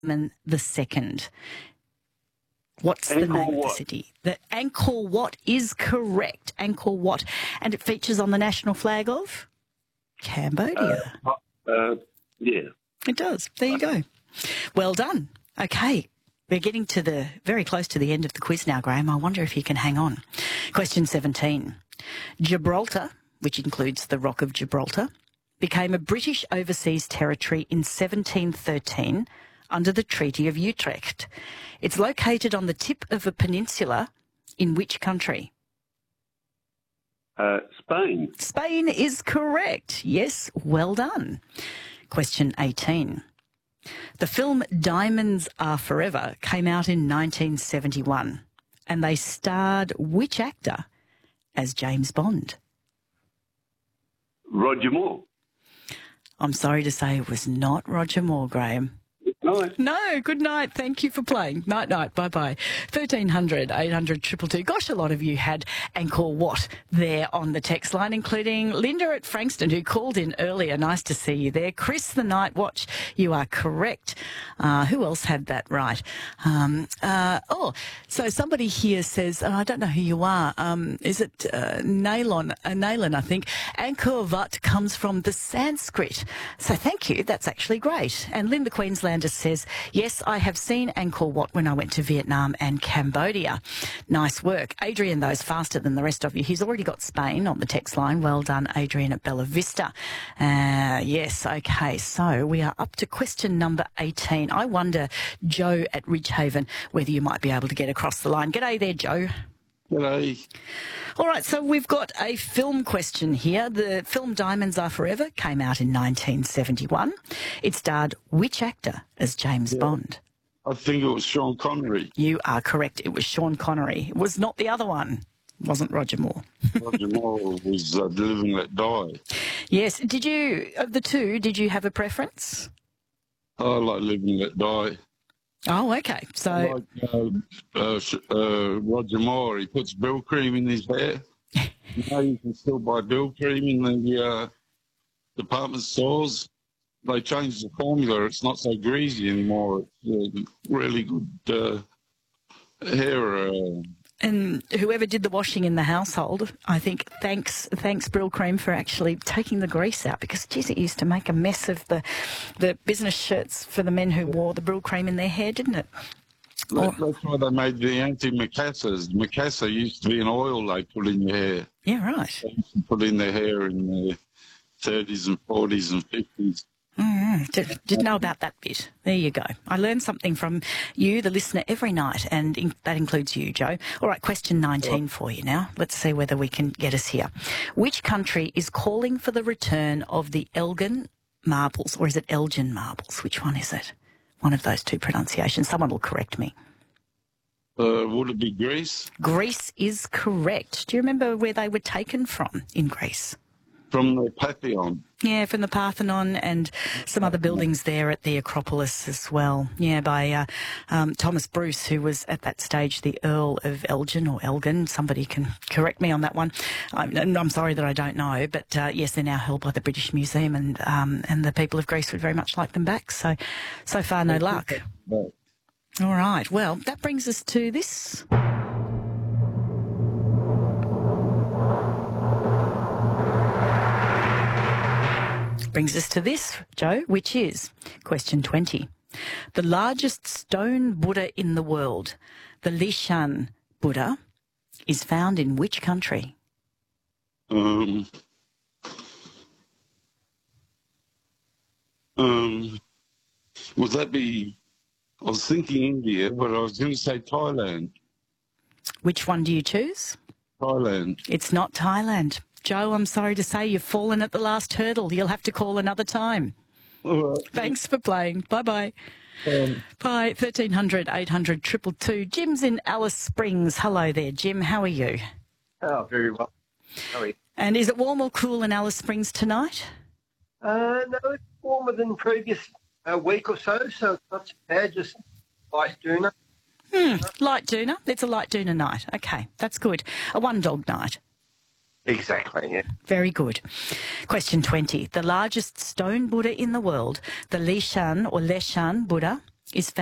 the second. What's the name of the city? The Angkor Wat is correct. Angkor Wat. And it features on the national flag of Cambodia. Yeah. It does. There you go. Well done. Okay. We're getting very close to the end of the quiz now, Graham. I wonder if you can hang on. Question 17. Gibraltar, which includes the Rock of Gibraltar, became a British overseas territory in 1713 under the Treaty of Utrecht. It's located on the tip of a peninsula in which country? Spain. Spain is correct. Yes, well done. Question 18. The film Diamonds Are Forever came out in 1971 and they starred which actor as James Bond? Roger Moore. I'm sorry to say it was not Roger Moore, Graham. Night. No, good night. Thank you for playing. Night, night. Bye-bye. 1300 800 222. Gosh, a lot of you had Angkor Wat there on the text line, including Linda at Frankston, who called in earlier. Nice to see you there. Chris, the Night Watch, you are correct. Who else had that right? So somebody here says, I don't know who you are. Is it Naylan, I think. Angkor Wat comes from the Sanskrit. So thank you. That's actually great. And Linda Queenslander says, yes, I have seen Angkor Wat when I went to Vietnam and Cambodia. Nice work. Adrian, though, is faster than the rest of you. He's already got Spain on the text line. Well done, Adrian at Bella Vista. Yes, okay, so we are up to question number 18. I wonder, Joe at Ridgehaven, whether you might be able to get across the line. G'day there, Joe. G'day. All right, so we've got a film question here. The film Diamonds Are Forever came out in 1971. It starred which actor as James Bond? I think it was Sean Connery. You are correct. It was Sean Connery. It was not the other one. It wasn't Roger Moore. Roger Moore was Live and Let Die. Yes. Did you, of the two, did you have a preference? I like Live and Let Die. Oh, okay. So, Roger Moore, he puts Bill cream in his hair. You can still buy Bill cream in the department stores. They changed the formula. It's not so greasy anymore. It's really good hair. And whoever did the washing in the household, I think, thanks Brill Cream for actually taking the grease out, because, geez, it used to make a mess of the business shirts for the men who wore the Brill Cream in their hair, didn't it? That's why they made the anti-macassars. Macassar used to be an oil they put in your hair. Yeah, right. They used to put in their hair in the 30s and 40s and 50s. Didn't know about that bit. There you go. I learn something from you, the listener, every night, and that includes you, Joe. All right, question 19 for you now. Let's see whether we can get us here. Which country is calling for the return of the Elgin marbles, or is it Elgin marbles? Which one is it? One of those two pronunciations. Someone will correct me. Would it be Greece? Greece is correct. Do you remember where they were taken from in Greece? From the Parthenon. Yeah, from the Parthenon and some other buildings there at the Acropolis as well. Yeah, by Thomas Bruce, who was at that stage the Earl of Elgin or Elgin. Somebody can correct me on that one. I'm sorry that I don't know, but yes, they're now held by the British Museum, and the people of Greece would very much like them back. So far, no luck. All right, well, that brings us to this. Brings us to this, Joe, which is question 20. The largest stone Buddha in the world, the Lishan Buddha, is found in which country? Would that be... I was thinking India, but I was going to say Thailand. Which one do you choose? Thailand. It's not Thailand. Joe, I'm sorry to say you've fallen at the last hurdle. You'll have to call another time. All right. Thanks for playing. Bye-bye. Bye. 1300 800 222. Jim's in Alice Springs. Hello there, Jim. How are you? Oh, very well. How are you? And is it warm or cool in Alice Springs tonight? No, it's warmer than previous week or so it's not too bad, just light doona. Light doona. It's a light doona night. Okay, that's good. A one-dog night. Exactly, yeah. Very good. Question 20. The largest stone Buddha in the world, the Lishan or Leshan Buddha, is